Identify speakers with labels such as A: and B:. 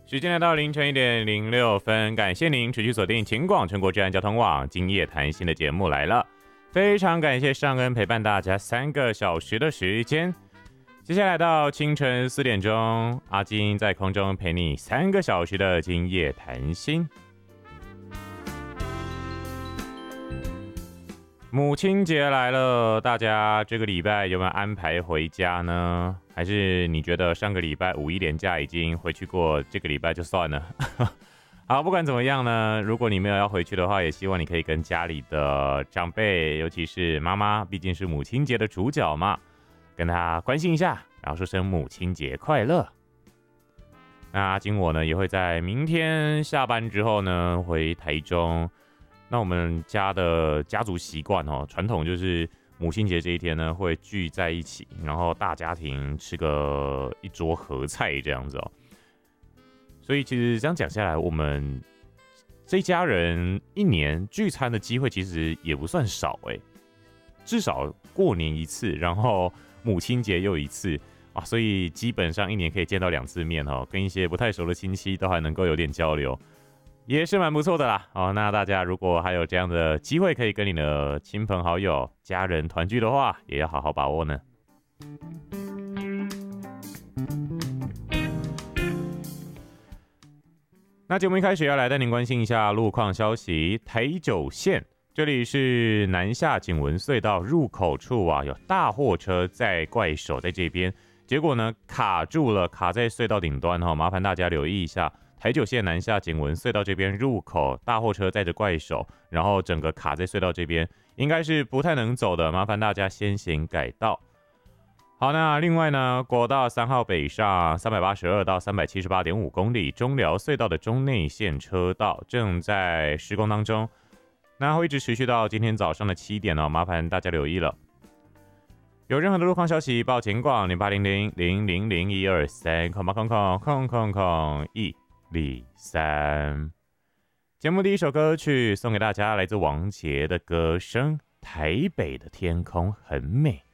A: 时间来到凌晨1:06，感谢您持续锁定秦广全国治安交通网今夜谈心的节目来了，非常感谢尚恩陪伴大家3个小时的时间。接下来到清晨4点钟，阿金在空中陪你3个小时的今夜谈心。母亲节来了，大家这个礼拜有没有安排回家呢？还是你觉得上个礼拜5一连假已经回去过，这个礼拜就算了？好，不管怎么样呢，如果你没有要回去的话，也希望你可以跟家里的长辈，尤其是妈妈，毕竟是母亲节的主角嘛，跟她关心一下，然后说声母亲节快乐。那阿金我呢，也会在明天下班之后呢，回台中。那我们家的家族习惯传统就是母亲节这一天呢，会聚在一起，然后大家庭吃个一桌合菜这样子所以其实这样讲下来，我们这家人一年聚餐的机会其实也不算少至少过年一次，然后母亲节又一次所以基本上一年可以见到2次面跟一些不太熟的亲戚都还能够有点交流。也是蛮不错的啦。那大家如果还有这样的机会可以跟你的亲朋好友、家人团聚的话，也要好好把握呢。那节目一开始要来带您关心一下路况消息。台九线这里是南下景文隧道入口处有大货车在怪手在这边，结果呢卡住了，卡在隧道顶端麻烦大家留意一下。台九线南下景文隧道这边入口，大货车载着怪手，然后整个卡在隧道这边，应该是不太能走的，麻烦大家先行改道。好，那另外呢，国道3号北上382到378.5公里，中寮隧道的中内线车道正在施工当中，那会一直持续到今天早上的7点麻烦大家留意了。有任何的路况消息报警广0800-000-123，0800-103。节目第一首歌曲送给大家，来自王杰的歌声《台北的天空很美》。